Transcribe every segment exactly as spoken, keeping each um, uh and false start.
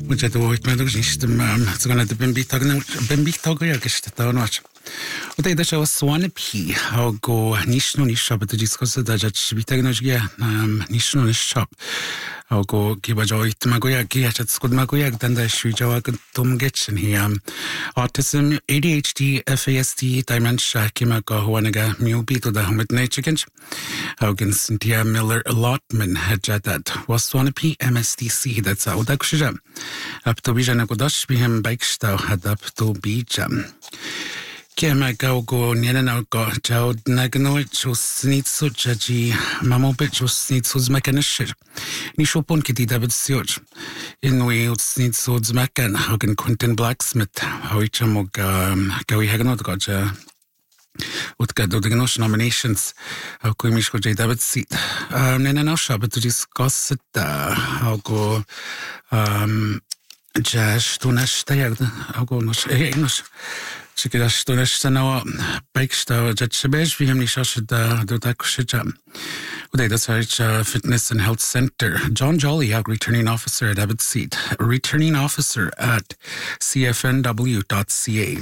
Mucha tu hoit medug nistem zgona de bimbitag na bimbitag ja gestata noch. Och det är så swan p how go nishno nishop det diskussa da jat bitag noch ge nishno nishop how go giba joit magoya ge jat skud magoya dan da shujawa tum getchen hier autism A D H D F A S D dementia kima go wanaga mubito da mit nature how can Cynthia Miller allotment had that was swan p M S D C that's how da kushja up to bijana godash bihem bikestau had up to bijam Kema go go niena go child nagno chus nitsu jaji mamo bit chus nitsu zmekanish ni shopon kiti david search in we nitsu zmekan hagen Quentin Blacksmith how ich amog go hagno go ja ut ga do the nominations how ko mish go david seat um nena no shop to discuss it how go um Jash to nash tayag how go no english Chikidash to Nestano Bakestau Jatchabej, Viham Nishashida Dodakushija. Uday that's our Fitness and Health Center. John Jolly, our returning officer at Abbott Seat, returning officer at C F N W dot C A.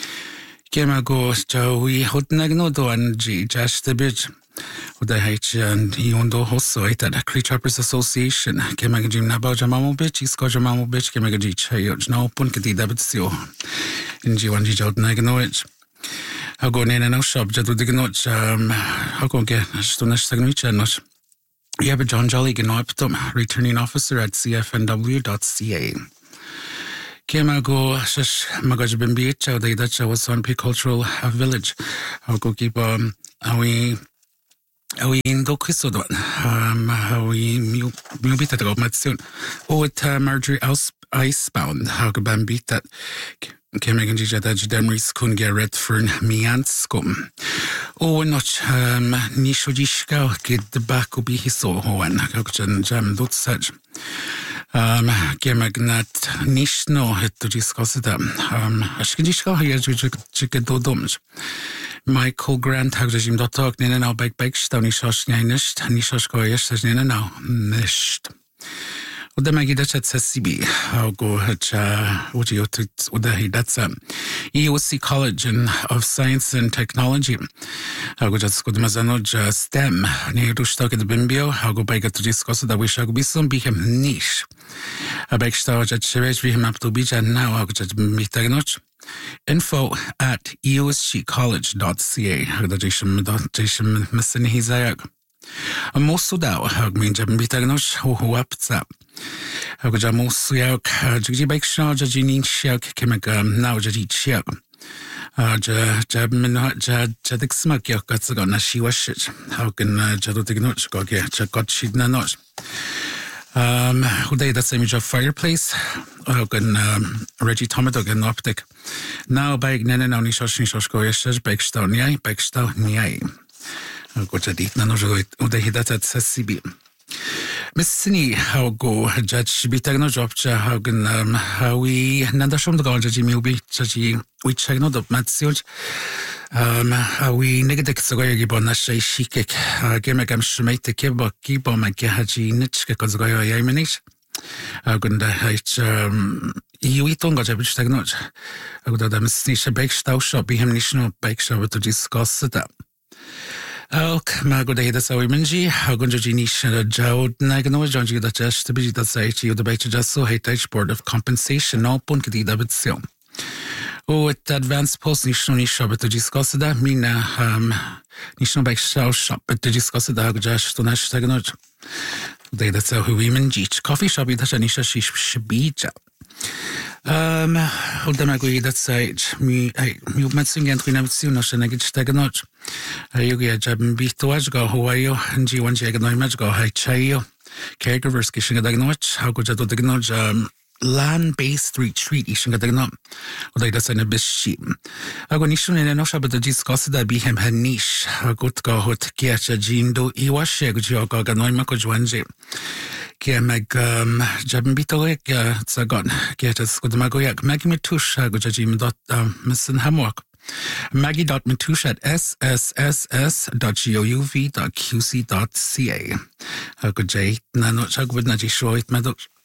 Kemago Joey Hotnagno Doanji, Jash the Bridge. Uday H and Yondo Hosso at Cree Trappers Association. Kemagajim Nabajamamo Bitch, Iskojamamo Bitch, Kemagaji Chayoj, no Punkati Davidsio. Inji one G out Naganoich. I'll go in and out shop, Jadu Diganoch, um, I'll go get Stonish Sagnicha. Yeah, but John Jolly Ganoptum, returning officer at C F N W dot C A. Kemago Shash Magajbimbicha, they Dutch was on P Cultural Village. I'll go keep um we we in Dokisodon, um we mubita go matsun. Oh, it Marjorie Icebound, how could Bambit that. Kemeg and Jija Daj Demris kun get red for Mianskum. Oh, not um Nishojishka get the back will be his so one. Cockjan jam dot such. Um Kemagnat Nishno had to discuss it. Um Ashkishka here chicken dodoms. Michael Grant Hagjim dot talk Nina now back back Stonish Nisht Nishashko yes Nina now Nisht. Uda magi dacha tsasibi how go hacha uji otit uda that's um E O C College of Science and Technology how go just good mazano ja STEM ne rushta ke bimbio how go baiga to discuss that we shall be some be him niche a back star ja chevech we him up to be now how go just mitagnoch info at E O C college dot C A how the jishim dot jishim missing his ayag a most da how mean jam bitagnoch ho ho up zap how go jam most yak jigi bike charge jinin shak kemega now jadi chak uh ja jab min ja jadik smak yak got go na shi wash how can jado tignoch go get ja got shid na not um uday that same job fireplace how can um Reggie Tomato get optic now bike nene now ni shosh ni shosh go yes bike stone yai bike stone yai go jadi na no uday hidat at C B Missini how go judge bitagno job cha how can um how we nanda shom the go judge milbi judge we check no the matsuj um how we negative so go gibo na shay shikek gemegam shmeite kebo gibo ma gehaji nitchke ko go ya imenish how can the h um you eat on go judge bitagno how go the missini bake stau shop be him nishno bake shop to discuss that Ok, mago da hida sawi menji, hagonjo jinish jaud nagano jonji da jash to be da say you the bait just so hate board of compensation no pun kidi da bitsion. Oh, at advanced post nishno nisha to discuss da mina um nishno bike shop shop to discuss da jash to nash tagnoj. They that's how we menji coffee shop da nisha shish shibija. Um, hold them agree that side. Me, I, you met sing and we never see no shenanigans taganot. You get jab and beat to watch go Hawaii and G one jag no image go high chayo. Caregivers kishing a dagnot. How could you do the um land based retreat ishing a dagnot? Or they that's in a bit sheep. I go nishun in a nosha but the discuss that be him her niche. I good go hot get a jean do iwash go go no imako juanje. Meg um jabin bitoek tsagon get us good magoyak Maggie Matusha go jajim dot missin hamwork Maggie dot Matusha at S S S S dot gouv dot Q C dot C A. Go jay na no chag with na ji shoit medok